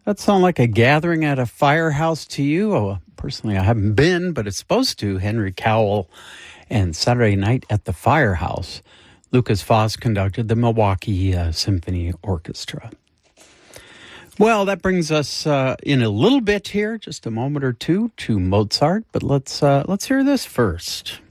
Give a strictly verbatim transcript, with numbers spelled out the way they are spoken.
That sound like a gathering at a firehouse to you? Oh, personally, I haven't been, but it's supposed to. Henry Cowell and Saturday Night at the Firehouse. Lucas Foss conducted the Milwaukee uh, Symphony Orchestra. Well, that brings us uh, in a little bit here, just a moment or two, to Mozart. But let's uh, let's hear this first.